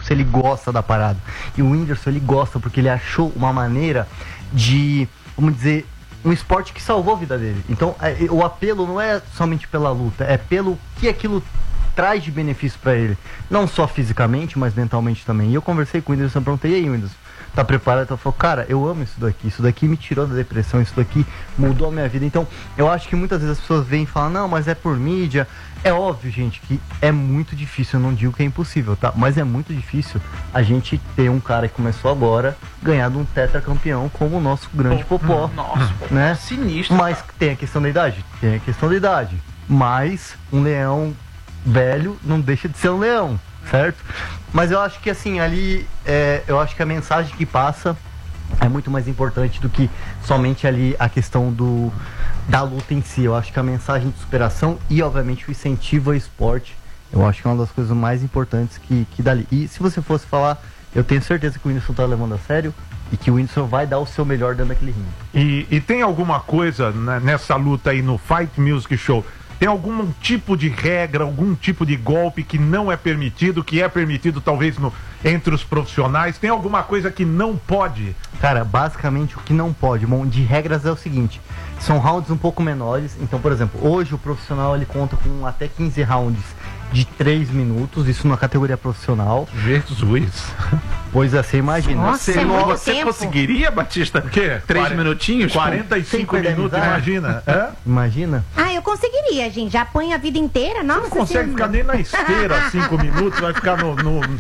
se ele gosta da parada. E o Whindersson, ele gosta porque ele achou uma maneira de, vamos dizer, um esporte que salvou a vida dele. Então, o apelo não é somente pela luta, é pelo que aquilo traz de benefício pra ele. Não só fisicamente, mas mentalmente também. E eu conversei com o Whindersson, perguntei, e aí, Whindersson, tá preparado? Então, falou, cara, eu amo isso daqui me tirou da depressão, isso daqui mudou a minha vida. Então, eu acho que muitas vezes as pessoas vêm e falam, não, mas é por mídia. É óbvio, gente, que é muito difícil, eu não digo que é impossível, tá? Mas é muito difícil a gente ter um cara que começou agora, ganhar de um tetracampeão como o nosso grande Popó. Nossa, né? Sinistro. Mas tem a questão da idade? Tem a questão da idade. Mas um leão velho não deixa de ser um leão, certo? Mas eu acho que assim, ali, eu acho que a mensagem que passa é muito mais importante do que somente ali a questão da luta em si. Eu acho que a mensagem de superação e, obviamente, o incentivo ao esporte, eu acho que é uma das coisas mais importantes que dali. E se você fosse falar, eu tenho certeza que o Whindersson tá levando a sério e que o Whindersson vai dar o seu melhor dentro daquele ringue. E tem alguma coisa, né, nessa luta aí no Fight Music Show? Tem algum tipo de regra, algum tipo de golpe que não é permitido, que é permitido talvez entre os profissionais? Tem alguma coisa que não pode? Cara, basicamente o que não pode, bom, de regras é o seguinte, são rounds um pouco menores, então, por exemplo, hoje o profissional ele conta com até 15 rounds de 3 minutos, isso na categoria profissional. Jesus! Pois é, você imagina. Nossa, você conseguiria, Batista? O quê? 3 minutinhos? 45 minutos, imagina. Imagina? Eu conseguiria, gente. Já põe a vida inteira. Nossa, você não consegue ficar nem na esteira 5 minutos, vai ficar no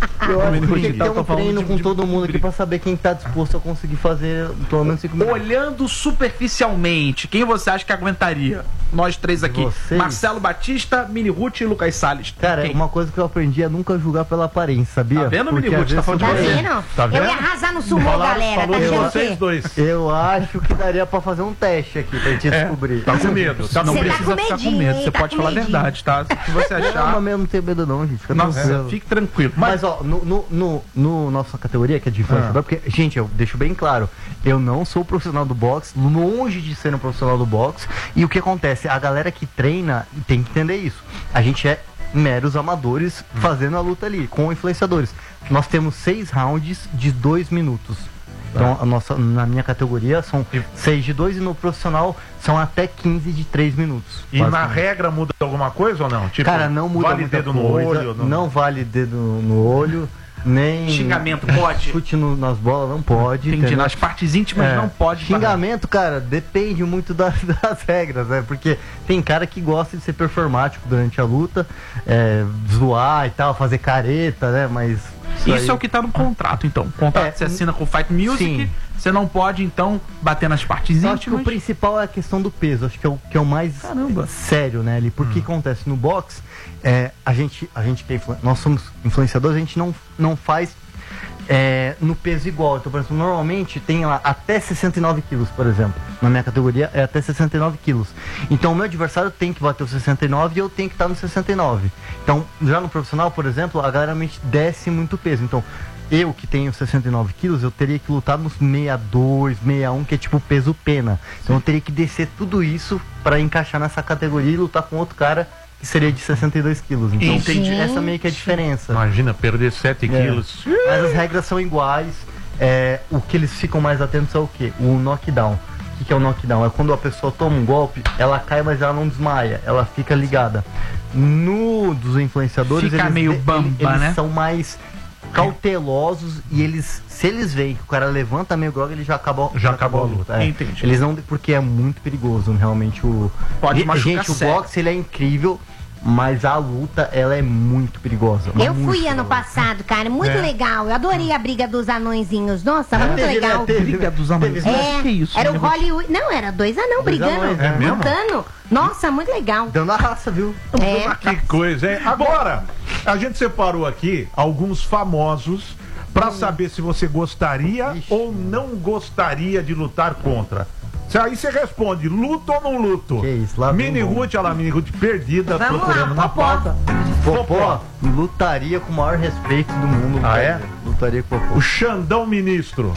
tem que ter um treino com todo mundo aqui pra saber quem tá disposto a conseguir fazer pelo menos 5 minutos. Olhando superficialmente, quem você acha que aguentaria? Nós três aqui. Vocês? Marcelo Batista, Mini Ruth e Lucas Salles. Cara, quem? uma coisa que eu aprendi é nunca julgar pela aparência, sabia? Tá vendo, Porque Mini Ruth? às Tá falando de vezes você. vendo? Tá vendo? Eu ia arrasar no sumô, galera. Falou Tá de achando o vocês quê? dois. Eu acho que daria pra fazer um teste aqui pra gente descobrir. Tá com medo. Não Você tá precisa com ficar com medinho, medo, hein? você Tá pode com falar a medinho. verdade, tá? Se você Não, achar. mas eu não tenho medo não, gente. Fica Nossa, tranquilo. fique tranquilo. Mas ó, no nossa categoria, que é de influenciador, porque, gente, eu deixo bem claro, eu não sou profissional do boxe, longe de ser um profissional do boxe, e o que acontece? A galera que treina tem que entender isso. A gente é meros amadores fazendo a luta ali, com influenciadores. Nós temos 6 rounds de 2 minutos. Então, na minha categoria são 6 de 2 e no profissional são até 15 de 3 minutos. E na regra muda alguma coisa ou não? Tipo, cara, não muda vale muita dedo coisa, no olho? não vale dedo no olho, nem Xingamento pode? chute nas bolas não pode. Entendi, entendeu? nas partes íntimas não pode. Xingamento, cara, depende muito das regras, né? Porque tem cara que gosta de ser performático durante a luta, zoar e tal, fazer careta, né? Mas Isso é o que tá no contrato, então. O contrato que você assina com o Fight Music, sim. você não pode, então, bater nas partes eu acho que o íntimas. principal é a questão do peso, acho que é o mais sério, né, ali, porque acontece no boxe, a gente que é nós somos influenciadores, a gente não faz no peso igual. Então, por exemplo, normalmente tem lá até 69 quilos, por exemplo. Na minha categoria é até 69 quilos. Então o meu adversário tem que bater os 69 e eu tenho que estar no 69. Então, já no profissional, por exemplo, a galera realmente desce muito peso. Então, eu que tenho 69 quilos, eu teria que lutar nos 62, 61, que é tipo peso pena. Então eu teria que descer tudo isso para encaixar nessa categoria e lutar com outro cara que seria de 62 quilos. Então, Entendi. essa meio que é a diferença. Imagina, perder 7 quilos. Mas as regras são iguais. O que eles ficam mais atentos é o quê? O knockdown. O que é o knockdown? É quando a pessoa toma um golpe, ela cai, mas ela não desmaia. Ela fica ligada. No dos influenciadores, Fica meio bamba, eles né? são mais cautelosos e se eles veem que o cara levanta meio grog, ele já acabou a luta. Entendi. Eles não, porque é muito perigoso, realmente Pode machucar gente, o sério. boxe ele é incrível, mas a luta ela é muito perigosa. Eu muito fui ano perigosa. passado, cara, muito legal. Eu adorei a briga dos anõezinhos. Nossa, muito teve, legal. né? Teve. Briga dos anões. Que isso? Era o Hollywood. Não, era 2 anão brigando. anões, é mesmo? Lutando. Nossa, muito legal. Dando a raça, viu? Que coisa, hein? Agora, a gente separou aqui alguns famosos pra saber se você gostaria ou não gostaria de lutar contra. Aí você responde, luto ou não luto? Que isso, lá Mini vem um Ruth, olha lá, Mini Ruth perdida, Vamos procurando lá, na Popó. pauta. Popó lutaria com o maior respeito do mundo. Ah, é? Lutaria com o Popó. O Xandão Ministro.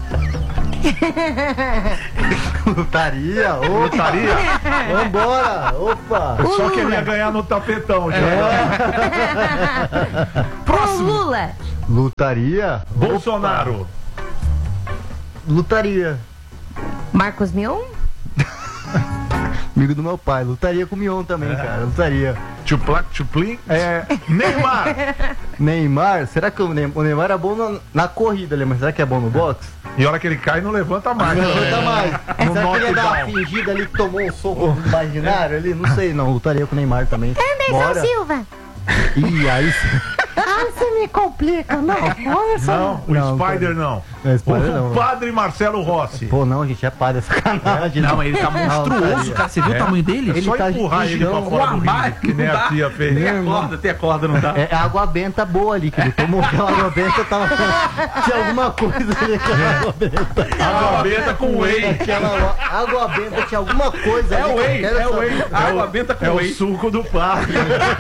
Lutaria? Opa. Lutaria? Vambora! Opa! Eu só queria ganhar no tapetão, Xandão. O Lula. Lutaria? Bolsonaro. Lutaria. Marcos Mion? Amigo do meu pai. Lutaria com o Mion também, cara. Lutaria. Tchuplac, tchuplim. Neymar. Neymar? Será que o Neymar é bom na corrida ali, mas será que é bom no boxe? E a hora que ele cai, não levanta mais. Não levanta mais. No Será que ele ia dar uma knockdown. fingida ali que tomou um soco imaginário ali? Não sei, não. Lutaria com o Neymar também. Anderson Silva. Ih, aí Ah, você me complica, não. Não, o Não, Spider não. Não, Spider O não. padre Marcelo Rossi. Pô, não, gente, é padre, é sacanagem. Não, ele tá monstruoso, cara. Você viu o tamanho dele? É só tá empurrar ele pra gigante. fora do armário ringue, que nem não a dá. tia fez. Tem a corda, não dá? É água benta boa ali, que ele tomou aquela água benta, tava... tinha alguma coisa ali, aquela água benta. Água benta com whey. Aquela água benta tinha alguma coisa É ali. o whey, que eu quero é o whey. saber. Água benta com É o whey. suco do padre.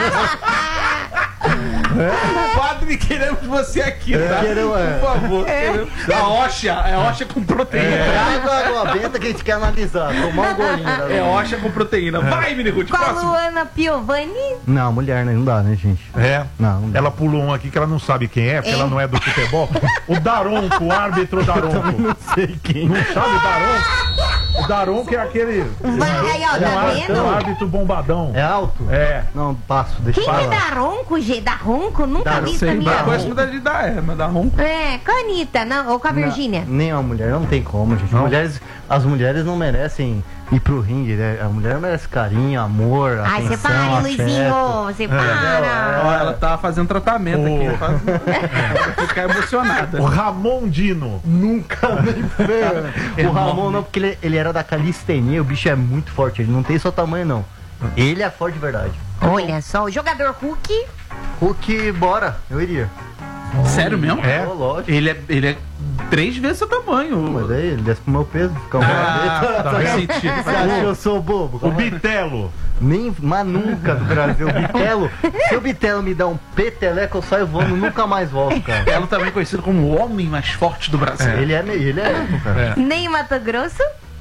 Padre, queremos você aqui, tá? Por favor. A Oxa, é Oxa com proteína. Água benta que a gente quer analisar, tomar um golinho. É Oxa com proteína. Vai, Miniguti, Com a próximo. Luana Piovani? Não, mulher, né? Não dá, né, gente? É. Não dá. Ela pulou um aqui que ela não sabe quem é, porque ela não é do futebol. O Daronco, o árbitro Daronco. Não sei quem. Não sabe o Daronco? O Daronco é aquele. Vai, ó, tá É um vendo? árbitro bombadão. É alto? É. Não, passo, deixa Quem pra é lá. da Ronco, G? Da Ronco? Nunca Da- vi isso sei, na minha da Eu conheço vida. muita de dar, mas dá ronco. É, com a Anitta, não, ou com a Virgínia. Nem uma mulher, não tem como, gente. As mulheres não merecem ir pro ringue, né? A mulher merece carinho, amor, Ai, você atenção, para, afeto. Luizinho, você para. Ó, ela tá fazendo tratamento aqui. Pra ficar emocionada. O Ramon Dino. Nunca nem foi. O Ramon não, porque ele era da calistenia, o bicho é muito forte, ele não tem só tamanho não. Ele é forte de verdade. Olha só, o jogador Hulk. Hulk, bora, eu iria. Sério mesmo? É? Ô, lógico. Ele é 3 vezes seu tamanho. Mas aí ele desce pro meu peso, fica um Ah, faz Você sentido. acha que eu sou bobo? O Bitelo. Mas nunca do Brasil. O Bitelo, se o Bitelo me dá um peteleco, eu saio voando, nunca mais volto, cara. Ela também conhecido como o homem mais forte do Brasil. Ele é cara. Ney Mato Grosso.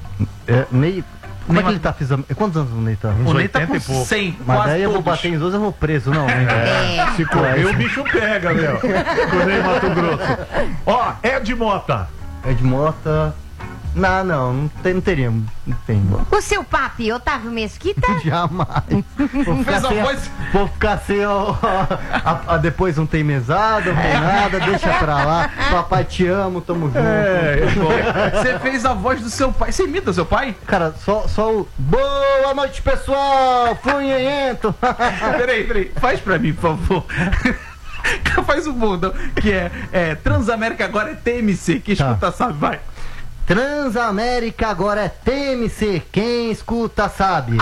Ney, como é que ele tá fazendo? Quantos anos o Ney tá? O Ney tá 80 com e pouco. 100, Mas quase daí eu vou todos. bater em 12, eu vou preso, não, né? É. Se correr, o bicho pega, meu. Quando é em Mato Grosso. Ó, Ed Mota. Ed Mota. Não teria. Não tem. O seu papi, Otávio Mesquita. Jamais. Vou ficar Fez a sem, voz. vou ficar sem depois não tem mesada, não tem nada, deixa pra lá. Papai, te amo, tamo junto. Você fez a voz do seu pai. Você imita seu pai? Cara, só o. Boa noite, pessoal! Funhento! Peraí. Faz pra mim, por favor. Faz o bundão, que é Transamérica agora é TMC. Quem Tá. escuta sabe, vai. Transamérica agora é TMC, quem escuta sabe.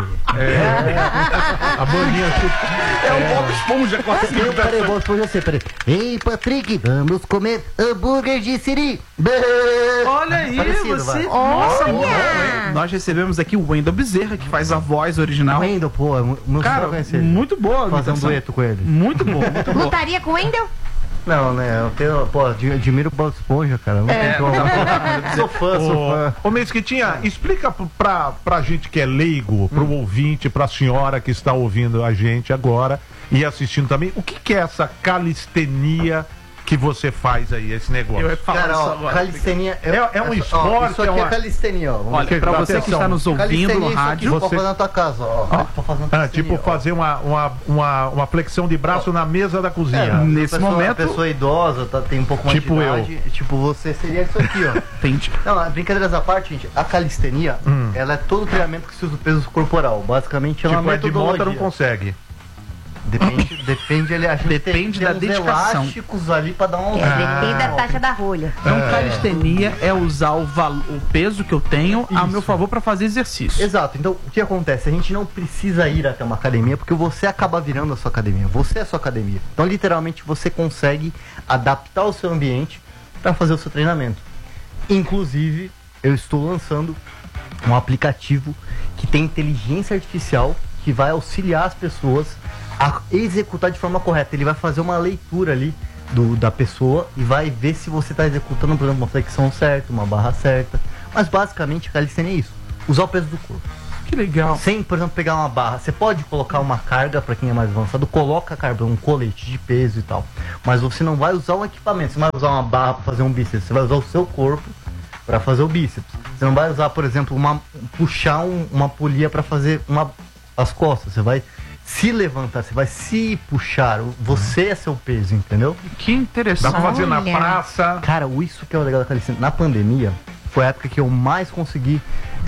A bandinha É o Bob Esponja com a Peraí, vou responder você, peraí. Ei, Patrick, vamos comer hambúrguer de siri. Olha aí, Parecido, você. vai. Nossa, Olha! muito bom, hein? Nós recebemos aqui o Wendel Bezerra, que faz a voz original. Wendel, pô, meu Cara, sonho é conhecer ele. muito boa a Fazer um imitação. dueto com ele. Muito bom, muito bom. Lutaria com o Wendel? Não, né? Eu tenho, pô, admiro o Bob Esponja, cara. Não tem como. Sou fã. Ô Mesquitinha, explica pra gente que é leigo, pro ouvinte, pra senhora que está ouvindo a gente agora e assistindo também, o que é essa calistenia que você faz aí, esse negócio? Eu ia falar Cara, isso ó, agora. calistenia É um esporte, Isso aqui é calistenia, ó. Vamos Olha, pra você que atenção. está nos ouvindo calistenia no é isso aqui, rádio, pra fazer na tua casa, ó. Pra fazer na calistenia, tipo ó. fazer uma flexão de braço na mesa da cozinha. nesse momento- A pessoa idosa, tem um pouco mais Tipo de idade. Tipo, você seria isso aqui, ó. Entendi. Não, brincadeiras à parte, gente, a calistenia, ela é todo o treinamento que se usa o peso corporal. Basicamente, é uma Tipo, Ed Mota metodologia. não consegue. Depende, a gente Depende tem da uns dedicação. elásticos ali pra dar um... Depende da taxa da rolha. Então, calistenia é usar o peso que eu tenho a meu favor para fazer exercício. Exato, então o que acontece? A gente não precisa ir até uma academia porque você acaba virando a sua academia. Você é a sua academia. Então, literalmente, você consegue adaptar o seu ambiente para fazer o seu treinamento. Inclusive, eu estou lançando um aplicativo que tem inteligência artificial que vai auxiliar as pessoas a executar de forma correta. Ele vai fazer uma leitura ali da pessoa e vai ver se você está executando, por exemplo, uma flexão certa, uma barra certa. Mas basicamente a calistenia é isso: usar o peso do corpo. Que legal. Sem, por exemplo, pegar uma barra. Você pode colocar uma carga para quem é mais avançado, coloca a carga, um colete de peso e tal. Mas você não vai usar um equipamento, você não vai usar uma barra para fazer um bíceps, você vai usar o seu corpo para fazer o bíceps. Você não vai usar, por exemplo, puxar uma polia para fazer as costas. Você vai se levantar, você vai se puxar. Você é seu peso, entendeu? Que interessante. Dá pra fazer na praça. Cara, isso que é o legal da calistenia. Na pandemia, foi a época que eu mais consegui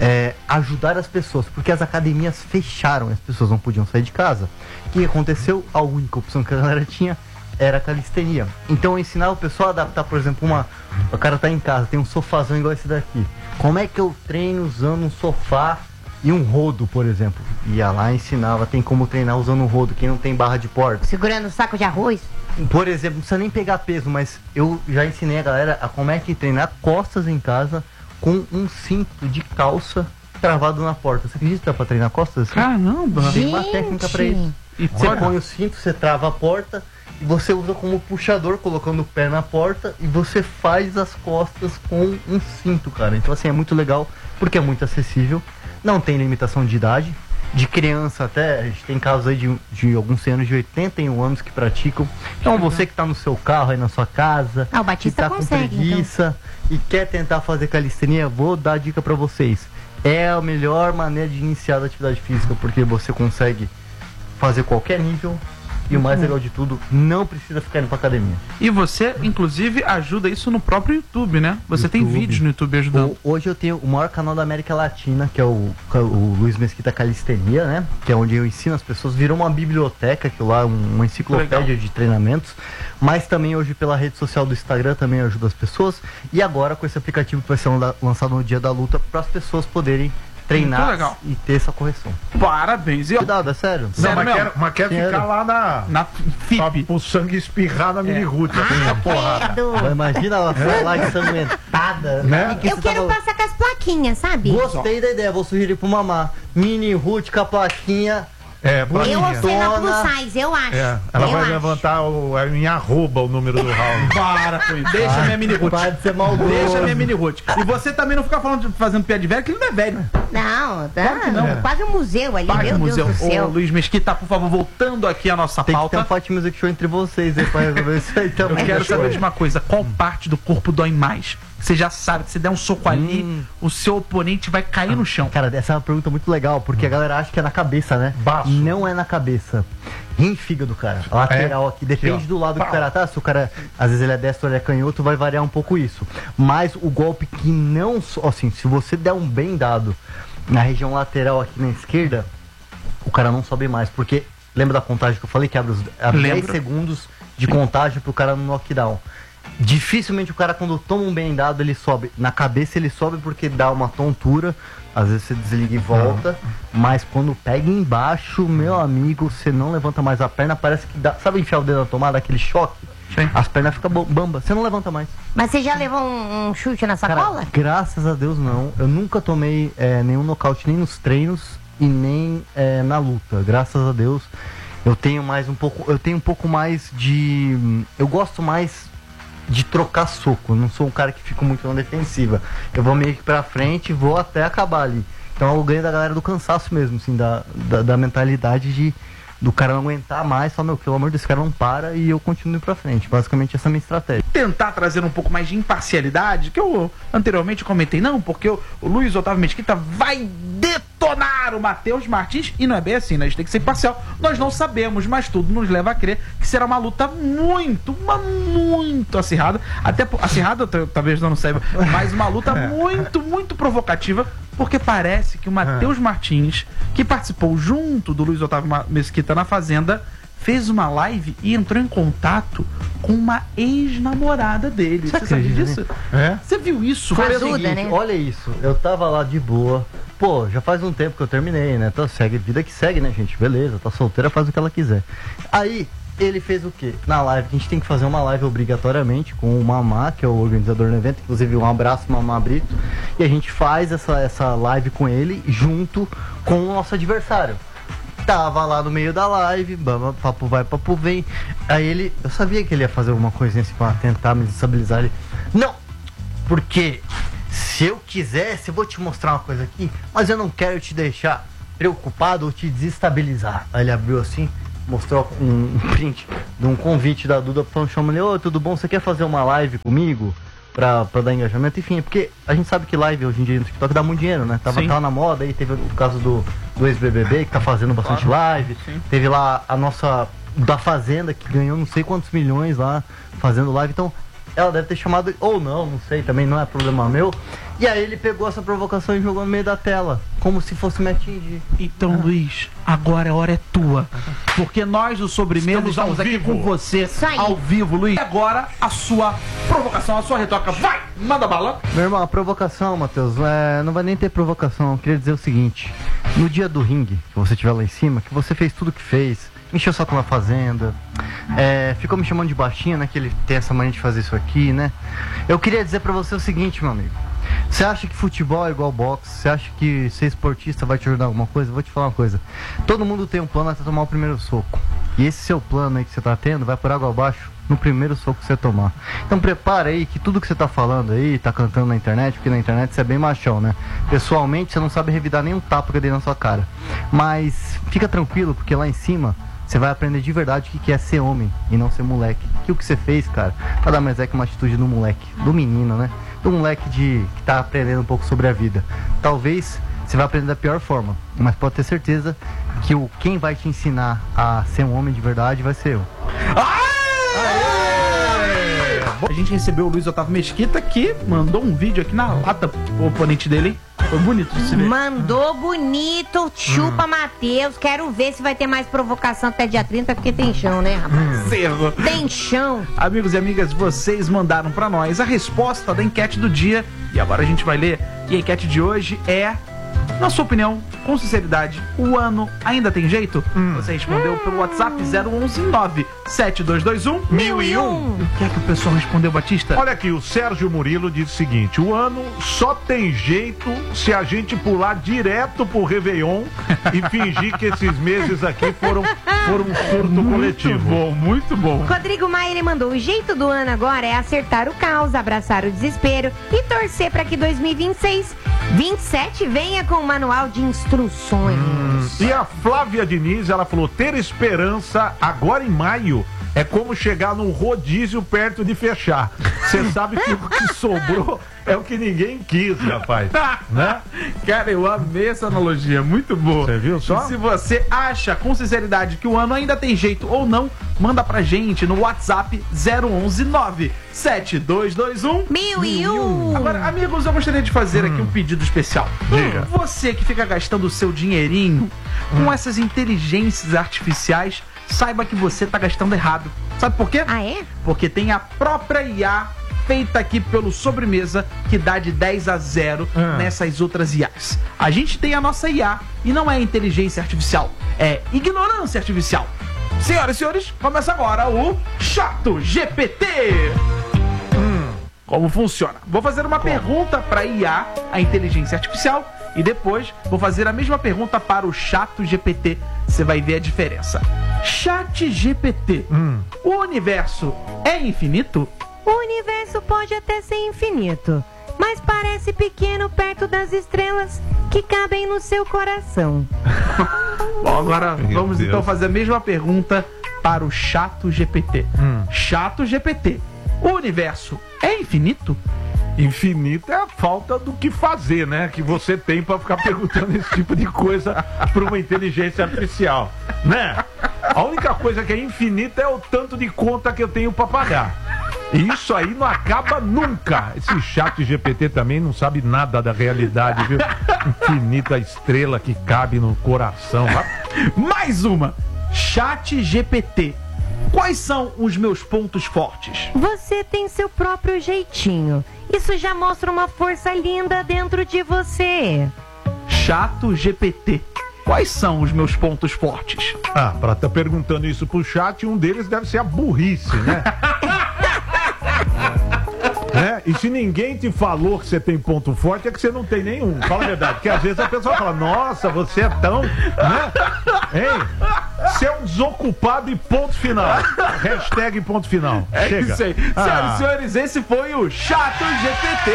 ajudar as pessoas, porque as academias fecharam, as pessoas não podiam sair de casa. O que aconteceu? A única opção que a galera tinha era a calistenia. Então eu ensinava o pessoal a adaptar, por exemplo, o cara tá em casa, tem um sofazão igual esse daqui. Como é que eu treino usando um sofá e um rodo, por exemplo? Ia lá e ensinava, tem como treinar usando um rodo, quem não tem barra de porta. Segurando um saco de arroz? Por exemplo, não precisa nem pegar peso, mas eu já ensinei a galera a como é que treinar costas em casa com um cinto de calça travado na porta. Você acredita que dá pra treinar costas? Caramba! Tem uma técnica pra isso. E você põe o cinto, você trava a porta e você usa como puxador, colocando o pé na porta, e você faz as costas com um cinto, cara. Então assim, é muito legal, porque é muito acessível, não tem limitação de idade. De criança até, a gente tem casos aí de alguns senhores de 81 anos que praticam. Então você que tá no seu carro aí na sua casa, o Batista que tá consegue, com preguiça e quer tentar fazer calistenia, vou dar a dica pra vocês. É a melhor maneira de iniciar a atividade física, porque você consegue fazer qualquer nível. E o mais legal de tudo, não precisa ficar indo pra academia. E você, inclusive, ajuda isso no próprio YouTube, né? Você tem vídeos no YouTube ajudando. Hoje eu tenho o maior canal da América Latina, que é o Luiz Mesquita Calistenia, né? Que é onde eu ensino as pessoas. Virou uma biblioteca, que lá uma enciclopédia de treinamentos. Mas também hoje pela rede social do Instagram também ajuda as pessoas. E agora com esse aplicativo que vai ser lançado no dia da luta, para as pessoas poderem treinar e ter essa correção. Parabéns. Cuidado, é sério. Mas quer ficar lá na FIP. O sangue espirrar na mini root. Imagina ela lá ensanguentada. Né? Eu quero passar com as plaquinhas, sabe? Gostei da ideia, vou sugerir pro mamá. Mini root com a plaquinha. Eu ostento a plus size, eu acho. Ela vai levantar em arroba o número do round. Para, deixa minha mini root. Pode ser maldoso. Deixa minha mini root. E você também não fica fazendo pé de velho, que ele não é velho. Não, quase um museu ali, meu Deus do céu. Ô, Luiz Mesquita, por favor, voltando aqui a nossa pauta. Tem que ter um Fight Music Show entre vocês aí pra resolver isso aí também. Eu quero saber de uma coisa, qual parte do corpo dói mais? Você já sabe que se der um soco ali, o seu oponente vai cair no chão. Cara, essa é uma pergunta muito legal, porque a galera acha que é na cabeça, né? Baixo. Não é na cabeça. Rim e fígado, cara. A lateral aqui, depende do lado que o cara tá. Se o cara, às vezes ele é destro ou ele é canhoto, vai variar um pouco isso. Mas o golpe que não... Assim, se você der um bem dado na região lateral aqui na esquerda, o cara não sobe mais, porque... Lembra da contagem que eu falei? Que abre 10 segundos de contagem pro cara no knockdown. Dificilmente o cara, quando toma um bem dado, ele sobe. Na cabeça ele sobe porque dá uma tontura. Às vezes você desliga e volta. Mas quando pega embaixo, meu amigo, você não levanta mais a perna. Parece que dá. Sabe enfiar o dedo na tomada, aquele choque? Sim. As pernas ficam bamba. Você não levanta mais. Mas você já levou um chute na sacola? Cara, graças a Deus não. Eu nunca tomei nenhum nocaute, nem nos treinos e nem na luta. Graças a Deus. Eu tenho um pouco mais de... Eu gosto mais de trocar soco. Eu não sou um cara que fica muito na defensiva. Eu vou meio que pra frente e vou até acabar ali. Então eu ganho da galera do cansaço mesmo, assim, da mentalidade do cara não aguentar mais, falar, meu, pelo amor desse cara não para e eu continuo indo pra frente. Basicamente essa é a minha estratégia. Tentar trazer um pouco mais de imparcialidade, que eu anteriormente comentei, não, porque o Luiz Otávio Mesquita vai detonar o Matheus Martins, e não é bem assim, né? A gente tem que ser imparcial. Nós não sabemos, mas tudo nos leva a crer que será uma luta muito acirrada, até acirrada, talvez não saiba, mas uma luta muito provocativa, porque parece que o Matheus Martins, que participou junto do Luiz Otávio Mesquita na Fazenda, fez uma live e entrou em contato com uma ex-namorada dele. Você sabe disso? Você viu isso? Foi o seguinte, né? Olha isso, eu tava lá de boa. Pô, já faz um tempo que eu terminei, né? Então segue, vida que segue, né, gente? Beleza, tá solteira, faz o que ela quiser. Aí, ele fez o quê? Na live, a gente tem que fazer uma live obrigatoriamente com o Mamá, que é o organizador do evento. Inclusive, um abraço, Mamá Brito. E a gente faz essa live com ele junto com o nosso adversário. Tava lá no meio da live, papo vai, papo vem. Aí eu sabia que ele ia fazer alguma coisinha assim pra tentar me desestabilizar. Ele, não, porque se eu quisesse, eu vou te mostrar uma coisa aqui, mas eu não quero te deixar. preocupado ou te desestabilizar. Aí ele abriu assim, mostrou um print de um convite da Duda falando, chama ele, ô, tudo bom, você quer fazer uma live comigo? Pra dar engajamento, enfim, porque a gente sabe que live hoje em dia no TikTok dá muito dinheiro, né? Tava na moda, aí teve o caso do ex-BBB que tá fazendo bastante live, teve lá a nossa da Fazenda que ganhou não sei quantos milhões lá fazendo live, então ela deve ter chamado, ou não sei, também não é problema meu. E aí ele pegou essa provocação e jogou no meio da tela, como se fosse me atingir. Então, Luiz, agora a hora é tua. Porque nós, o Sobremesa, estamos aqui com você ao vivo, Luiz. E agora, a sua provocação, a sua retoca. Vai! Manda bala! Meu irmão, a provocação, Matheus, não vai nem ter provocação. Eu queria dizer o seguinte: no dia do ringue, que você estiver lá em cima, que você fez tudo que fez, encheu o saco na Fazenda, ficou me chamando de baixinho, né? Que ele tem essa mania de fazer isso aqui, né? Eu queria dizer pra você o seguinte, meu amigo. Você acha que futebol é igual boxe? Você acha que ser esportista vai te ajudar em alguma coisa? Vou te falar uma coisa. Todo mundo tem um plano até tomar o primeiro soco. E esse seu plano aí que você tá tendo vai por água abaixo no primeiro soco que você tomar. Então prepara aí que tudo que você tá falando aí, tá cantando na internet, porque na internet você é bem machão, né? Pessoalmente você não sabe revidar nem um tapa que eu dei na sua cara. Mas fica tranquilo, porque lá em cima você vai aprender de verdade o que é ser homem e não ser moleque. Que o que você fez, cara, nada mais é que uma atitude do moleque, do menino, né? Do moleque que tá aprendendo um pouco sobre a vida. Talvez você vai aprender da pior forma, mas pode ter certeza que quem vai te ensinar a ser um homem de verdade vai ser eu. A gente recebeu o Luiz Otávio Mesquita, que mandou um vídeo aqui na lata pro oponente dele, hein? Foi bonito de se ver. Mandou bonito, chupa Matheus. Quero ver se vai ter mais provocação até dia 30, porque tem chão, né, rapaz? Cerro. Tem chão. Amigos e amigas, vocês mandaram pra nós a resposta da enquete do dia. E agora a gente vai ler. E a enquete de hoje é: na sua opinião, com sinceridade, o ano ainda tem jeito? Você respondeu pelo WhatsApp 011-97221-1001. O que é que o pessoal respondeu, Batista? Olha aqui, o Sérgio Murilo diz o seguinte: o ano só tem jeito se a gente pular direto pro Réveillon e fingir que esses meses aqui foram um surto coletivo. Muito bom. Rodrigo Maier mandou: o jeito do ano agora é acertar o caos, abraçar o desespero e torcer para que 2027 venha com um manual de instruções. E a Flávia Diniz, ela falou: ter esperança agora em maio é como chegar num rodízio perto de fechar. Você sabe que o que sobrou é o que ninguém quis, rapaz. Né? Cara, eu amei essa analogia, muito boa. Você viu só? E se você acha com sinceridade que o ano ainda tem jeito ou não, manda pra gente no WhatsApp 011-97221-1001. Agora, amigos, eu gostaria de fazer aqui um pedido especial. Diga. Você que fica gastando o seu dinheirinho com essas inteligências artificiais, saiba que você tá gastando errado. Sabe por quê? Ah, é? Porque tem a própria IA feita aqui pelo Sobremesa, que dá de 10-0 nessas outras IAs. A gente tem a nossa IA e não é inteligência artificial, é ignorância artificial. Senhoras e senhores, começa agora o Chato GPT. Como funciona? Vou fazer uma pergunta para IA, a inteligência artificial, e depois vou fazer a mesma pergunta para o Chato GPT. Você vai ver a diferença. Chat GPT. O universo é infinito? O universo pode até ser infinito, mas parece pequeno perto das estrelas que cabem no seu coração. Bom, agora vamos Deus. então fazer a mesma pergunta para o Chato GPT. Chato GPT. O universo é infinito? Infinito é a falta do que fazer, né? Que você tem pra ficar perguntando esse tipo de coisa pra uma inteligência artificial, né? A única coisa que é infinita é o tanto de conta que eu tenho pra pagar. E isso aí não acaba nunca. Esse Chat GPT também não sabe nada da realidade, viu? Infinita estrela que cabe no coração. Mais uma. Chat GPT. Quais são os meus pontos fortes? Você tem seu próprio jeitinho. Isso já mostra uma força linda dentro de você. Chato GPT. Quais são os meus pontos fortes? Ah, pra estar perguntando isso pro chat, um deles deve ser a burrice, né? Né? E se ninguém te falou que você tem ponto forte, é que você não tem nenhum. Fala a verdade. Porque às vezes a pessoa fala: nossa, você é tão... Né? Hein? Você é um desocupado e ponto final. Hashtag ponto final. É Chega. isso aí. Senhoras e senhores, esse foi o Chato GPT.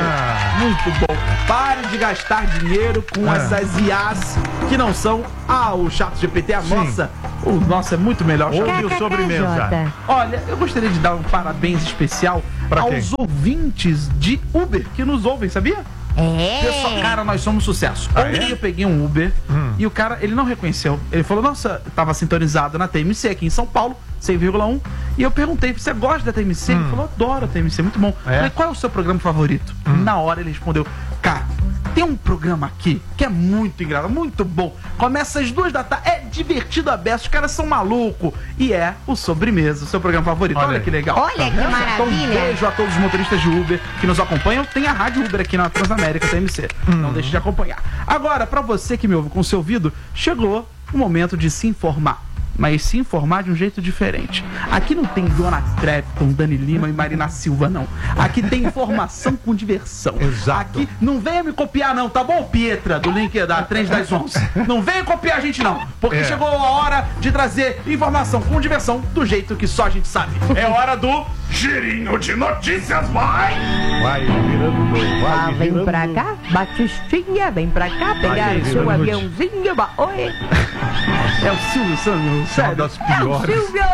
Muito bom. Pare de gastar dinheiro com essas IAs que não são o Chato GPT, a nossa. O nosso é muito melhor. Hoje o sobremesa. Olha, eu gostaria de dar um parabéns especial aos ouvintes de Uber que nos ouvem, sabia? Pessoal, cara, nós somos sucesso. Ontem eu peguei um Uber e o cara, ele não reconheceu. Ele falou, nossa, tava sintonizado na TMC aqui em São Paulo, 100,1. E eu perguntei, você gosta da TMC? Ele falou, adoro a TMC, muito bom. Eu falei, qual é o seu programa favorito? Na hora ele respondeu, cara, tem um programa aqui que é muito engraçado, muito bom. Começa às 2 da tarde, é divertido a beça, os caras são malucos. E é o Sobremesa, o seu programa favorito. Olha que legal. Olha que maravilha. Então, um beijo a todos os motoristas de Uber que nos acompanham. Tem a Rádio Uber aqui na Transamérica TMC. Não deixe de acompanhar. Agora, pra você que me ouve com o seu ouvido, chegou o momento de se informar. Mas se informar de um jeito diferente. Aqui não tem Dona Crepton, Dani Lima e Marina Silva, não. Aqui tem informação com diversão. Exato. Aqui não venha me copiar, não, tá bom, Pietra, do link da 3 das 11. Não venha copiar a gente, não. Porque chegou a hora de trazer informação com diversão do jeito que só a gente sabe. É hora do Girinho de Notícias, vai virando dois. Vem pra cá, Batistinha, vem pra cá, pegar o seu aviãozinho. Oi. É o Silvio Santos. É uma das piores.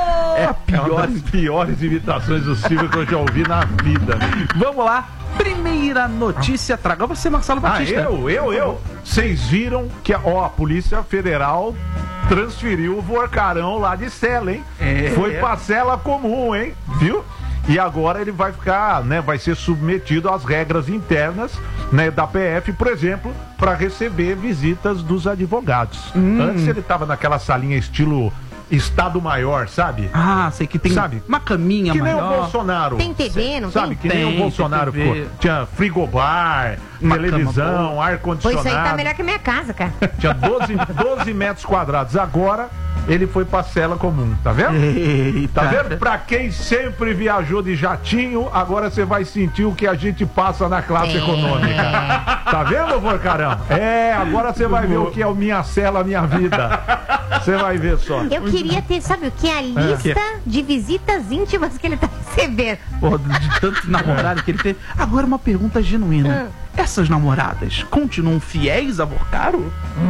É uma das piores imitações do Silvio que eu já ouvi na vida. Vamos lá. Primeira notícia, traga você, Marcelo Batista. Eu. Vocês viram que a Polícia Federal transferiu o Vorcarão lá de cela, hein? Foi pra cela comum, hein? Viu? E agora ele vai ficar, né? Vai ser submetido às regras internas, né, da PF, por exemplo, para receber visitas dos advogados. Antes ele tava naquela salinha estilo Estado Maior, sabe? Sei que tem uma caminha que maior. nem o Bolsonaro. Tem TV, não sabe? tem? Que nem o Bolsonaro ficou. Tinha frigobar, televisão, ar-condicionado. Pois isso aí tá melhor que a minha casa, cara. Tinha 12 metros quadrados. Agora ele foi pra cela comum, tá vendo? Eita. Tá vendo? Pra quem sempre viajou de jatinho, agora você vai sentir o que a gente passa na classe econômica. Tá vendo, Vorcarão? Agora você vai ver o que é o Minha Cela, Minha Vida. Você vai ver só. Eu queria ter, sabe o que? A lista de visitas íntimas que ele tá recebendo. Pô, de tanto namorado que ele teve. Agora uma pergunta genuína. Essas namoradas continuam fiéis a Vorcaro?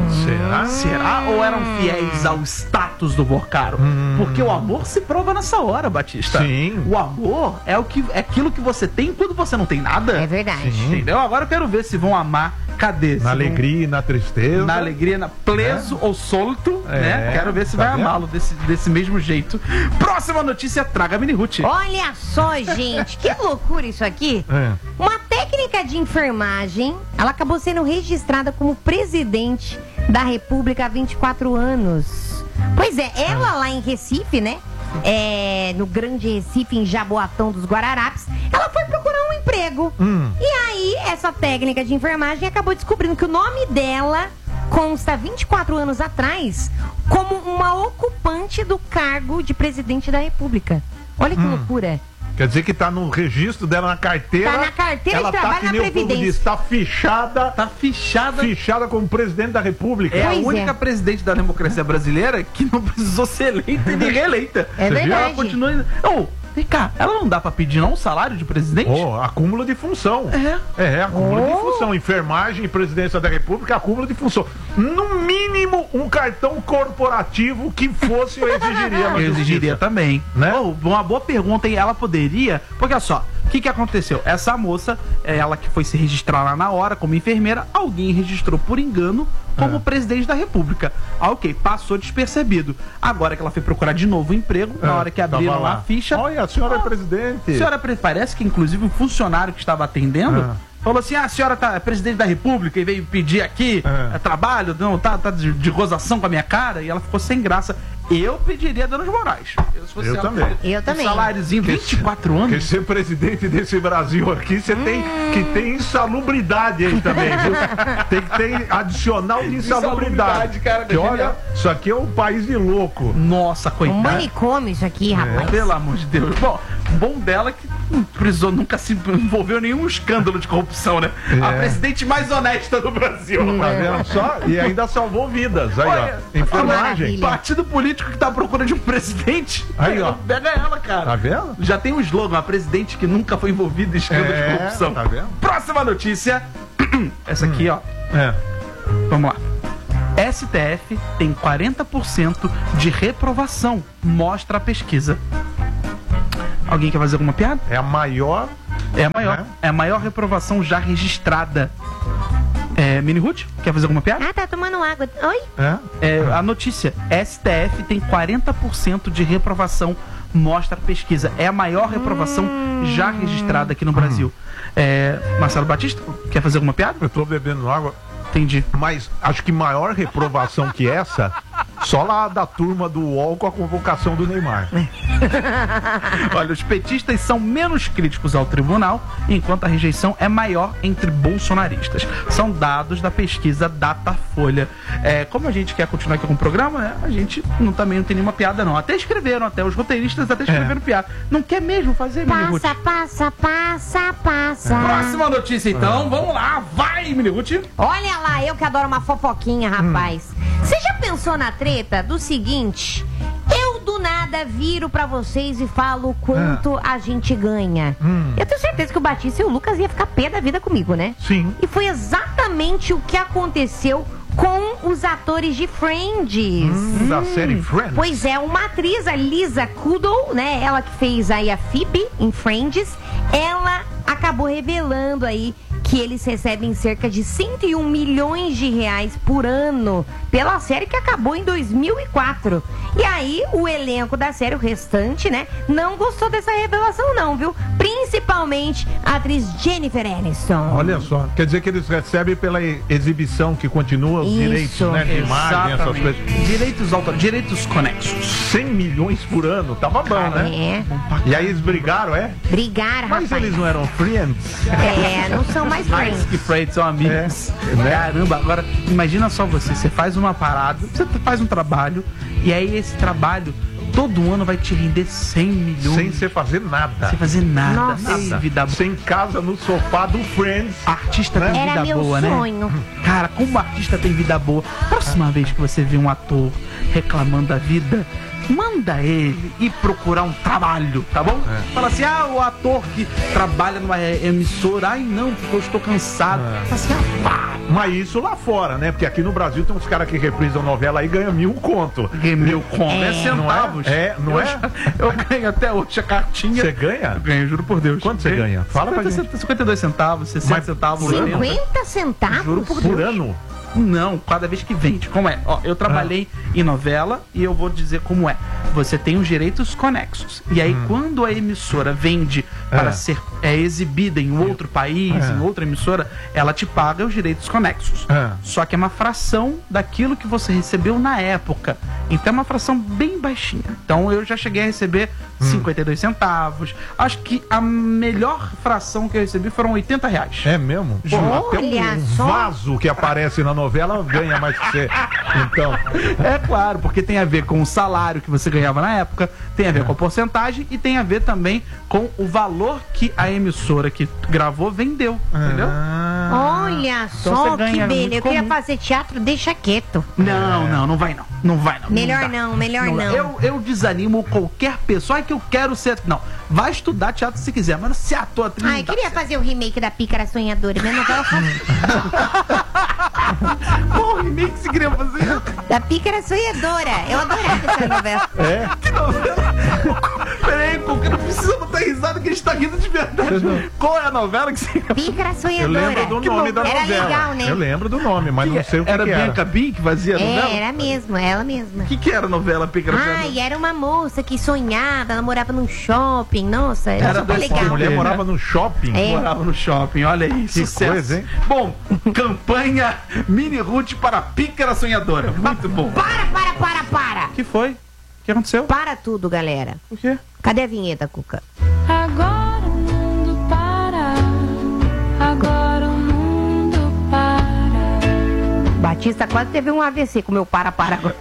Será? Ou eram fiéis ao status do Vorcaro? Porque o amor se prova nessa hora, Batista. Sim. O amor é aquilo que você tem quando você não tem nada. É verdade. Entendeu? Agora eu quero ver se vão amar. Cadê? Na alegria e na tristeza. Na alegria, preso ou solto, né? Quero ver se vai amá-lo desse mesmo jeito. Próxima notícia, traga a Mini Ruth. Olha só, gente, que loucura isso aqui. Uma técnica de enfermagem, ela acabou sendo registrada como presidente da República há 24 anos. Pois é, ela lá em Recife, né? No Grande Recife, em Jaboatão dos Guararapes, ela foi procurar um emprego. E aí, essa técnica de enfermagem acabou descobrindo que o nome dela consta 24 anos atrás como uma ocupante do cargo de presidente da República. Olha que loucura. Quer dizer que tá no registro dela na carteira. Tá na carteira ela de trabalho, que nem na o povo Previdência. diz, tá fichada. Tá fichada como presidente da República. É a Pois única é. presidente da democracia brasileira que não precisou ser eleita e nem reeleita. É Você viu? verdade. Ela continua. Vem cá, ela não dá pra pedir não um salário de presidente? Acúmulo de função. Acúmulo de função. Enfermagem e presidência da República, acúmulo de função. No mínimo, um cartão corporativo que fosse eu exigiria. Eu exigiria também. Né? Uma boa pergunta, hein? Ela poderia. Porque olha só, o que aconteceu? Essa moça, ela que foi se registrar lá na hora como enfermeira, alguém registrou por engano como presidente da República. Ok, passou despercebido. Agora que ela foi procurar de novo um emprego, na hora que abriram lá a ficha. Olha, a senhora é presidente. Parece que inclusive um funcionário que estava atendendo falou assim: a senhora é presidente da República e veio pedir aqui trabalho, não, tá de gozação com a minha cara, e ela ficou sem graça. Eu pediria danos morais. Eu também. Eu também. Um saláriozinho, 24 anos. Porque ser presidente desse Brasil aqui, você tem que ter insalubridade aí também, viu? Tem que ter adicional de insalubridade. Cara, que olha, isso aqui é um país de louco. Nossa, Um coitada. manicômio isso aqui, rapaz. Pelo amor de Deus. Bom dela que nunca se envolveu em nenhum escândalo de corrupção, né? A presidente mais honesta do Brasil. Tá vendo só? E ainda salvou vidas. Aí, Olha, ó. Enfermagem. Partido político que tá à procura de um presidente. Aí, ó. Pega ela, cara. Tá vendo? Já tem um slogan, a presidente que nunca foi envolvida em escândalo de corrupção. Tá vendo? Próxima notícia. Essa aqui, ó. Vamos lá. STF tem 40% de reprovação, mostra a pesquisa. Alguém quer fazer alguma piada? É a maior. É a maior. Né? É a maior reprovação já registrada. Mini Ruth, quer fazer alguma piada? Ah, tá tomando água. Oi? A notícia. STF tem 40% de reprovação, mostra a pesquisa. É a maior reprovação já registrada aqui no Brasil. Marcelo Batista, quer fazer alguma piada? Eu tô bebendo água. Entendi. Mas acho que maior reprovação que essa, só lá da turma do UOL com a convocação do Neymar. Olha, os petistas são menos críticos ao tribunal, enquanto a rejeição é maior entre bolsonaristas. São dados da pesquisa Datafolha. Como a gente quer continuar aqui com o programa, né? A gente também não tem nenhuma piada, não. Até escreveram, os roteiristas até escreveram piada. Não quer mesmo fazer, Mini Ruth? Passa. Próxima notícia, então. Vamos lá. Vai, Mini Ruth. Olha lá, eu que adoro uma fofoquinha, rapaz. Você já pensou na treta do seguinte? Eu do nada viro pra vocês e falo quanto a gente ganha. Eu tenho certeza que o Batista e o Lucas iam ficar pé da vida comigo, né? Sim. E foi exatamente o que aconteceu com os atores de Friends. Da série Friends. Pois é, uma atriz, a Lisa Kudrow, né? Ela que fez aí a Phoebe em Friends, ela acabou revelando aí que eles recebem cerca de 101 milhões de reais por ano pela série que acabou em 2004. E aí, o elenco da série, o restante, né, não gostou dessa revelação não, viu? Principalmente a atriz Jennifer Aniston. Olha só, quer dizer que eles recebem pela exibição que continua os direitos, né, de imagem, essas coisas. Direitos conexos. 100 milhões por ano, tava bom, né? E aí eles brigaram, Brigaram, Mas rapaz. eles não eram friends? Não são mais Mais que Friends, são amigos. Caramba, agora imagina só você faz uma parada, você faz um trabalho, e aí esse trabalho todo ano vai te render 100 milhões. Sem você fazer nada. Sem fazer nada. Nossa. Ei, vida boa. Sem casa no sofá do Friends. Artista tem vida Era meu boa, sonho. né? Cara, como artista tem vida boa. Próxima vez que você vê um ator reclamando da vida, manda ele ir procurar um trabalho, tá bom? Fala assim, o ator que trabalha numa emissora, ai não, porque eu estou cansado. Fala assim, Mas isso lá fora, né? Porque aqui no Brasil tem uns caras que reprisam novela e ganham 1.000 conto. ganhei 1.000 conto. É centavos. Não é? Eu ganho até hoje a cartinha. Você ganha? Eu ganho, juro por Deus. Quanto você ganha? Fala pra gente. 52 centavos, 60 centavos. 50 centavos? Juro por Por Deus. ano? Não, cada vez que vende. Como é? Ó, eu trabalhei em novela e eu vou dizer como é. Você tem os direitos conexos. E aí, quando a emissora vende para ser exibida em outro país, em outra emissora, ela te paga os direitos conexos. Só que é uma fração daquilo que você recebeu na época. Então é uma fração bem baixinha. Então eu já cheguei a receber 52 centavos. Acho que a melhor fração que eu recebi foram 80 reais. É mesmo? Pô, até Olha um só. vaso que aparece na novela ganha mais que você. Então, É claro, porque tem a ver com o salário que você ganhava na época, tem a ver com a porcentagem e tem a ver também com o valor que a emissora que gravou vendeu, entendeu? Olha Então só, você ganha, que muito beleza. Eu queria comum. fazer teatro, deixa quieto. Não vai não. Não vai não. Melhor dá. não, melhor dá. não. Eu desanimo qualquer pessoa. Ai, que eu quero ser. Não, vai estudar teatro se quiser, mas se ator, atriz. Ai, não dá queria certo. fazer o remake da Pícara Sonhadora. Minha novela favorita. Qual remake você queria fazer? Da Pícara Sonhadora. Eu adorava essa novela. Que novela? Peraí, porque não precisa botar risada que a gente tá rindo de verdade. Qual é a novela que você Pícara eu Sonhadora. lembro do nome da Era novela. legal, né? Eu lembro do nome, mas não sei o que era. que Bianca Bin que fazia a novela? Era mesmo, ela mesma. O que era a novela Pícara Sonhadora? Ai, era uma moça que sonhava, ela morava num shopping. Nossa, era Era super da A legal. mulher né? morava no shopping. É. Morava no shopping, olha aí, sucesso. coisa, hein? Bom, campanha Mini Ruth para a Pícara Sonhadora. Muito bom. Para! O que foi? O que aconteceu? Para tudo, galera. O quê? Cadê a vinheta, Cuca? Agora o mundo para. Agora o mundo para. Batista quase teve um AVC com meu para agora.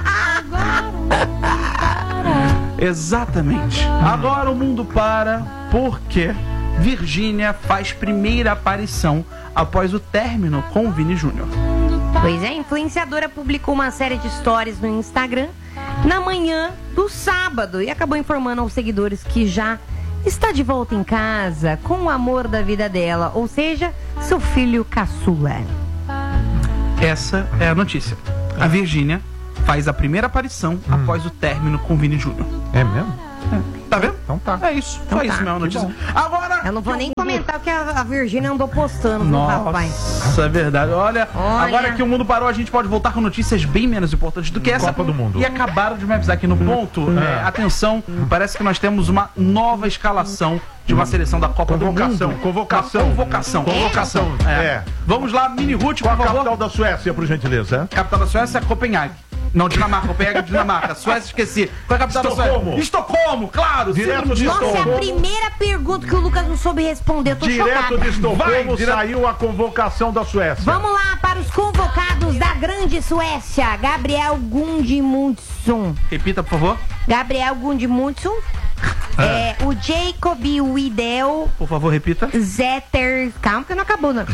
Agora o mundo para. Exatamente. Agora o mundo para porque Virgínia faz primeira aparição após o término com o Vini Júnior. Pois é, a influenciadora publicou uma série de stories no Instagram na manhã do sábado e acabou informando aos seguidores que já está de volta em casa com o amor da vida dela, ou seja, seu filho caçula. Essa é a notícia. A Virgínia faz a primeira aparição após o término com o Vini Júnior. É mesmo? Tá vendo? Então tá. É isso. Então Foi tá. isso mesmo a notícia. Agora... Eu não vou nem comentar o que a Virgínia andou postando, viu, rapaz? Nossa, é verdade. Olha, Olha, agora que o mundo parou, a gente pode voltar com notícias bem menos importantes do que essa. Copa do Mundo. E acabaram de me avisar aqui no ponto. Atenção, parece que nós temos uma nova escalação de uma seleção da Copa do Mundo. Convocação. Convocação. É. Vamos lá, Mini Ruth, Qual por a favor. capital da Suécia, por gentileza? Capital da Suécia é Copenhague. Não, Dinamarca, Copenhague é Dinamarca. Suécia, esqueci. Qual é a capital da Estocolmo. Suécia? Estocolmo, claro. Direto de Nossa, é a Estocolmo. primeira pergunta que o Lucas não soube responder. Eu tô Direto chocada. de Estocolmo Vai, direto. saiu a convocação da Suécia. Vamos lá para os convocados da grande Suécia. Gabriel Gudmundsson. Repita, por favor. Gabriel Gudmundsson. O Jacob Widel. Por favor, repita. Zetter. Calma que não acabou, não.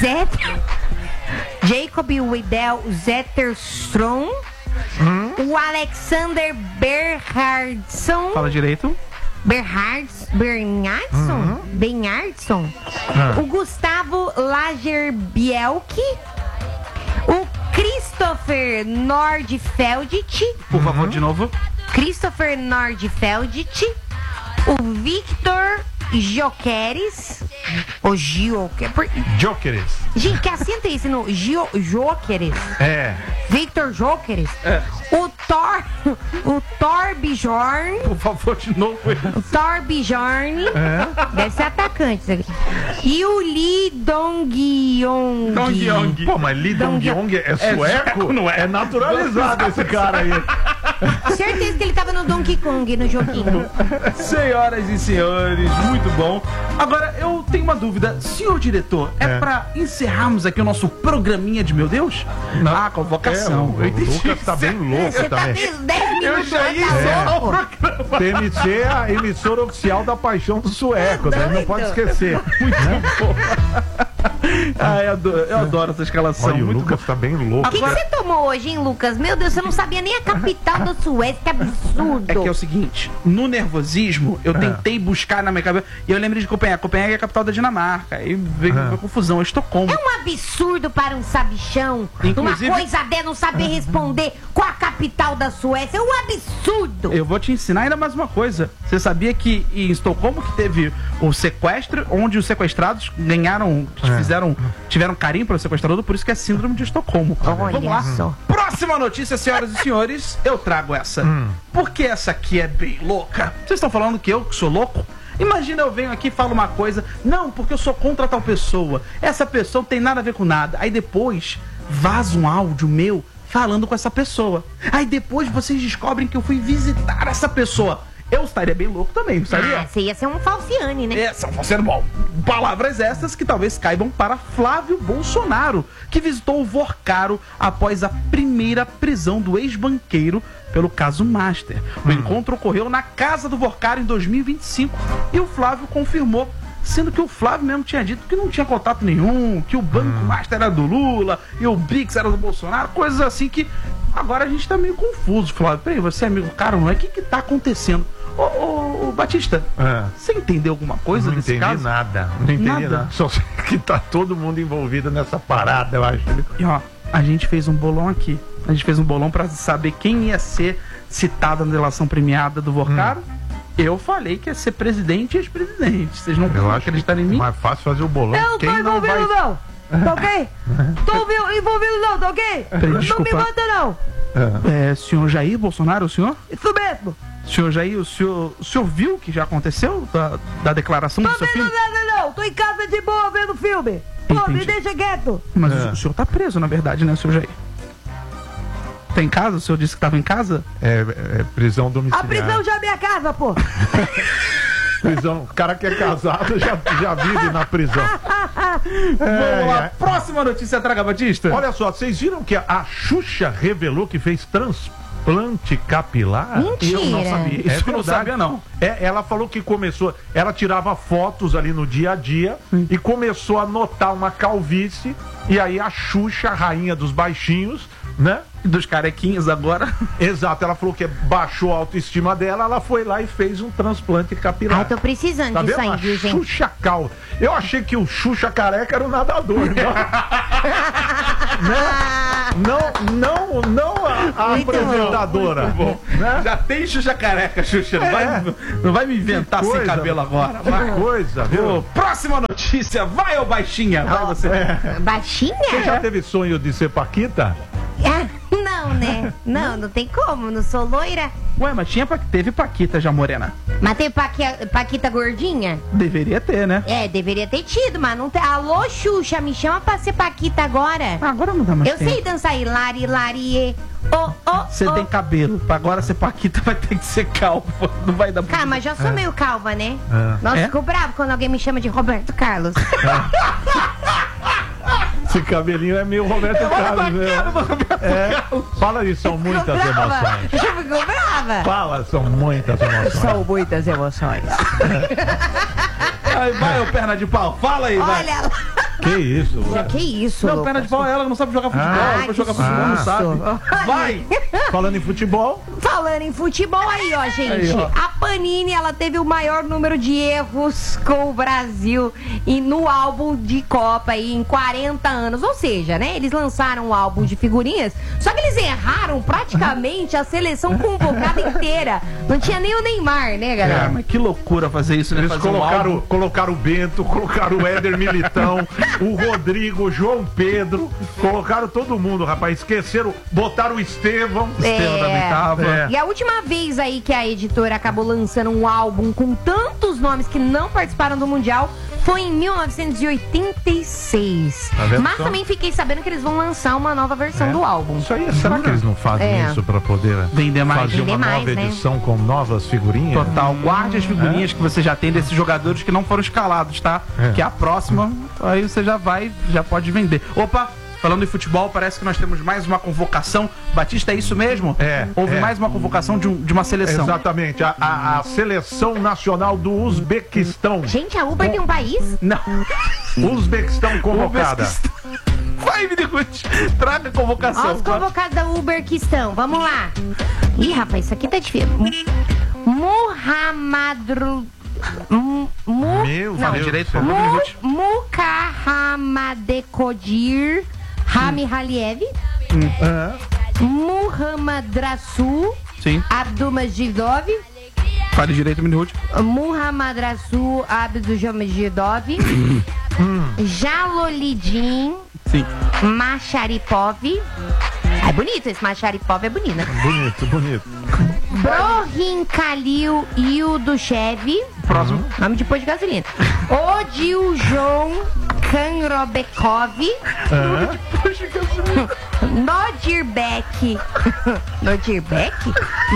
Jacob Widel Zetterstrom. O Alexander Bernhardsson. Fala direito. Bernhardsson. O Gustavo Lagerbielke. O Christopher Nordfeldt. Por favor, de novo. Christopher Nordfeldt. O Victor Jokeres. O Jokeres. Gente, que acento é esse no Jokeres? É. Victor Jokeres. O Torbjorn. Por favor, de novo. O Torbjorn. Deve ser atacante isso aqui. E o Lee Dong-yong. Dong-yong. Pô, mas Lee Dong-yong é sueco? não é? É naturalizado esse cara aí. Certeza que ele tava no Donkey Kong, no joguinho. Senhoras e senhores, muito bom. Agora, eu tenho uma dúvida. Senhor diretor, é pra encerrarmos aqui o nosso programinha de meu Deus? Não. Ah, convocação. O Lucas tá bem louco Você tá também. 10 minutos já ia tá encerrar o louco. programa. TMC é a emissora oficial da paixão do sueco, né? Não pode esquecer. Ah, eu adoro essa escalação. Olha, o muito Lucas bom. tá bem louco. O que você tomou hoje, hein, Lucas? Meu Deus, você não sabia nem a capital da Suécia, que absurdo. É que é o seguinte, no nervosismo, eu tentei buscar na minha cabeça, e eu lembrei de Copenhague. Copenhague é a capital da Dinamarca. Aí veio uma confusão, Estocolmo. É um absurdo para um sabichão. Inclusive- Uma coisa dela não saber responder qual a capital da Suécia. É um absurdo. Eu vou te ensinar ainda mais uma coisa. Você sabia que em Estocolmo que teve o sequestro, onde os sequestrados tiveram carinho pelo sequestrador, por isso que é síndrome de Estocolmo. Vamos lá. só. Próxima notícia, senhoras e senhores, eu trago essa. Porque essa aqui é bem louca. Vocês estão falando que eu que sou louco? Imagina eu venho aqui e falo uma coisa, não, porque eu sou contra tal pessoa. Essa pessoa não tem nada a ver com nada. Aí depois vaza um áudio meu falando com essa pessoa. Aí depois vocês descobrem que eu fui visitar essa pessoa. Eu estaria bem louco também, não estaria? Você ia ser um falciane, né? Essa vai ser bom. Palavras essas que talvez caibam para Flávio Bolsonaro, que visitou o Vorcaro após a primeira prisão do ex-banqueiro pelo caso Master. O encontro ocorreu na casa do Vorcaro em 2025 e o Flávio confirmou, sendo que o Flávio mesmo tinha dito que não tinha contato nenhum, que o Banco Master era do Lula e o Bix era do Bolsonaro, coisas assim que agora a gente tá meio confuso, Flávio. Peraí, você é amigo do cara, não é? O que tá acontecendo? Ô, Batista, você entendeu alguma coisa Não desse entendi caso? nada. Não entendi Nada. nada. Só sei que tá todo mundo envolvido nessa parada, eu acho. E ó, a gente fez um bolão aqui. A gente fez um bolão pra saber quem ia ser citado na delação premiada do Vorcaro. Eu falei que ia ser presidente e ex-presidente. Vocês não Eu acho acreditarem em que mim? é mais fácil fazer o bolão. Eu não tô Quem não vai... envolvido, não. Tá ok? Tô envolvido, não, tá ok? Não desculpa. me manda, não. Senhor Jair Bolsonaro, o senhor? Isso mesmo. Senhor Jair, o senhor viu o que já aconteceu da declaração do seu filho? nada, não. Tô em casa de boa vendo filme. Pô, Entendi. me deixa quieto. Mas o senhor tá preso, na verdade, né, senhor Jair? Tá em casa? O senhor disse que tava em casa? É prisão A domiciliar. prisão já é minha casa, pô. Prisão. O cara que é casado já vive na prisão. Vamos lá, próxima notícia, traga, Batista. Olha só, vocês viram que a Xuxa revelou que fez transplante capilar? Mentira. Eu não sabia. Isso eu não sabia, não. Ela falou que começou, ela tirava fotos ali no dia a dia e começou a notar uma calvície, e aí a Xuxa, a rainha dos baixinhos, né? Dos carequinhos agora. Exato, ela falou que baixou a autoestima dela, ela foi lá e fez um transplante capilar. Ai, tô precisando Tá disso vendo? aí, viu, gente? Xuxa Cal. Eu achei que o Xuxa careca era o nadador. Não a Muito bom. apresentadora. Né? Já tem Xuxa careca, Xuxa. Não vai me inventar sem cabelo agora. Vai. Coisa, viu? Próxima notícia. Vai, ô baixinha. Vai você. Baixinha? Você já teve sonho de ser Paquita? Não, né? Não tem como, não sou loira. Ué, mas teve Paquita já morena. Mas tem Paquita gordinha? Deveria ter, né? É, deveria ter tido, mas não tem. Alô, Xuxa, me chama pra ser Paquita agora. Agora não dá mais Eu tempo. sei dançar hilari, larie. Você tem cabelo. Pra agora ser Paquita vai ter que ser calvo. Não vai dar Cara, mas já sou meio calva, né? É. Nossa, É? fico bravo quando alguém me chama de Roberto Carlos. Esse cabelinho é meio Roberto Carlos, né? Fala aí, são muitas emoções. Eu fico brava. Fala, são muitas emoções. São muitas emoções. Vai, ô perna de pau. Fala aí, vai. Olha lá. Que isso? Que isso, Não, Lucas? perna de pau é ela, não sabe jogar futebol. Pra jogar futebol, não sabe. Vai! Falando em futebol, Falando em futebol aí, ó, gente. Aí, ó. A Panini, ela teve o maior número de erros com o Brasil e no álbum de Copa aí em 40 anos. Ou seja, né, eles lançaram um álbum de figurinhas, só que eles erraram praticamente a seleção convocada inteira. Não tinha nem o Neymar, né, galera? Mas que loucura fazer isso, né? eles Fazer um álbum. colocaram o Bento, colocaram o Éder Militão, o Rodrigo, o João Pedro, colocaram todo mundo, rapaz. Esqueceram, botaram o Estevão. Estevão também tava. É. E a última vez aí que a editora acabou lançando um álbum com tantos nomes que não participaram do Mundial foi em 1986. Tá vendo Mas só? também fiquei sabendo que eles vão lançar uma nova versão do álbum. Isso aí, será que eles não fazem É. isso pra poder Vender mais. fazer Vender uma mais, nova né? edição com novas figurinhas? Total. Guarde as figurinhas que você já tem desses jogadores que não foram escalados, tá? É. Que a próxima, aí você já pode vender. Opa! Falando em futebol, parece que nós temos mais uma convocação. Batista, é isso mesmo? É, Houve é. mais uma convocação de uma seleção. Exatamente, a seleção nacional do Uzbequistão. Gente, a Uber tem um país? Não. Uzbequistão convocada. Vai, Miniguti. Traga a convocação. Ó, os convocados da Uber que estão. Vamos lá. Ih, rapaz, isso aqui tá difícil. Muhammadru... Meu não, Deus direito, do céu. Miniguti. Mukahamadekodir Rami Haliev, Muhammad Rasul Sim. Abdulmajidov, Fale direito, Miniguti. Muhammad Rasul Abdulmajidov, Jalolidin Sim. Macharipov. É bonito, esse Macharipov é bonito, né? Bonito, bonito. Brohin Khalil Yudushev. Próximo. Nome de posto de gasolina. Odiljon Kanrobekov. Nodirbek. Nodirbek?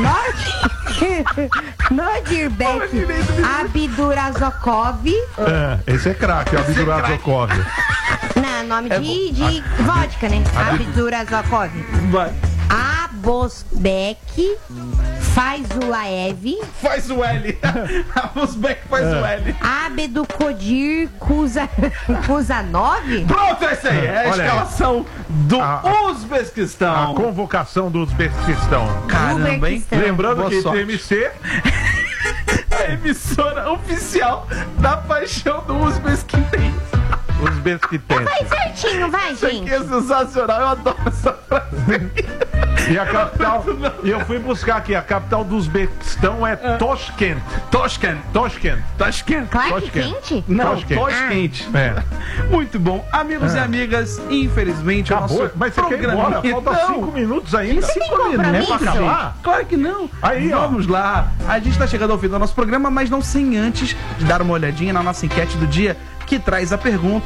Nodirbek Abdurazokov. Esse é craque, o Abdurazokov. Não, nome de vodka, né? Abdurazokov. Vai. Abosbek Faizulaev. Faz o L. A Uzbek faz o L. Abdukodir Kuzanov. Pronto, é isso aí. É a Olha aí. escalação do A Uzbequistão. convocação do Uzbequistão. Caramba, hein? Uzbequistão. Lembrando Boa que sorte. TMC A emissora oficial da paixão do Uzbequistão. Uzbequistão. Vai certinho, vai, Isso aqui gente. é sensacional. Eu adoro essa frase. E a capital, e eu fui buscar aqui, a capital do Uzbequistão é Toshkent. Toshkent. Toshkent. Toshkent. Clark Toshkent. Kent? Não, Toshkent. Toshkent. É. Muito bom. Amigos e amigas, infelizmente Acabou, o nosso mas você quer ir embora? Falta Não. 5 minutos ainda. Tem compromisso? É pra acabar? Claro que não. Aí, ó. Vamos lá. A gente tá chegando ao fim do nosso programa, mas não sem antes dar uma olhadinha na nossa enquete do dia, que traz a pergunta: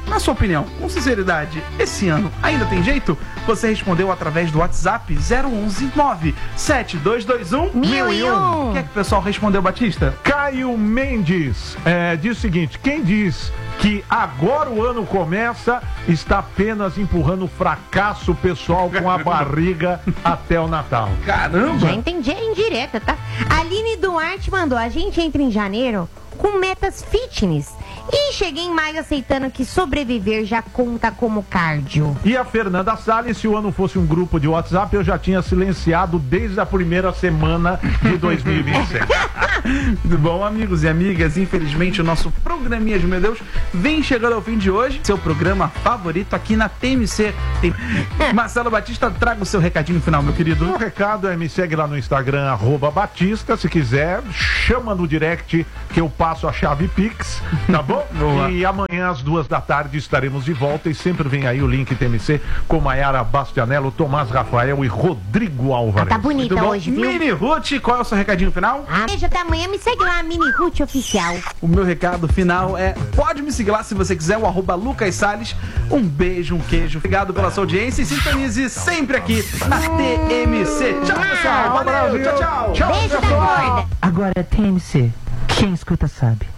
na sua opinião, com sinceridade, esse ano ainda tem jeito? Você respondeu através do WhatsApp 011 97221 1001. O que é que o pessoal respondeu, Batista? Caio Mendes diz o seguinte: quem diz que agora o ano começa está apenas empurrando o fracasso pessoal com a barriga até o Natal. Caramba! Já entendi a indireta, tá? A Aline Duarte mandou: a gente entra em janeiro com metas fitness e cheguei em maio aceitando que sobreviver já conta como cardio. E a Fernanda Salles: se o ano fosse um grupo de WhatsApp, eu já tinha silenciado desde a primeira semana de 2026. Muito bom, amigos e amigas, infelizmente o nosso programinha de meu Deus vem chegando ao fim de hoje. Seu programa favorito aqui na TMC. Marcelo Batista, traga o seu recadinho final, meu querido. O recado é: me segue lá no Instagram, @Batista, se quiser, chama no direct que eu passo a chave Pix, tá bom? Boa. E amanhã às 14h estaremos de volta e sempre vem aí o link TMC com Maiara Bastianello, Tomás Rafael e Rodrigo Álvares. Tá bonita hoje, viu? Mini Ruth, qual é o seu recadinho final? Beijo, até amanhã, me segue lá, Mini Ruth Oficial. O meu recado final é: pode me seguir lá se você quiser, o @Lucas Salles. Um beijo, um queijo, obrigado pela sua audiência e sintonize sempre aqui na TMC. Tchau, pessoal, valeu, tchau, tchau. Beijo da gorda. Agora TMC, quem escuta sabe.